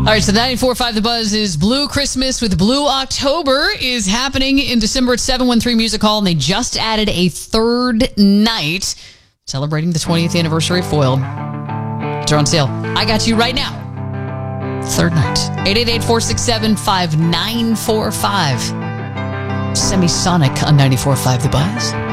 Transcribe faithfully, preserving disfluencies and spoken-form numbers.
right, so ninety-four point five The Buzz is Blue Christmas with Blue October is happening in December at seven one three Music Hall, and they just added a third night celebrating the twentieth anniversary of Foiled. It's on sale. I got you right now. Third night. eight eight eight, four six seven, five nine four five. Semisonic on ninety-four point five The Buzz.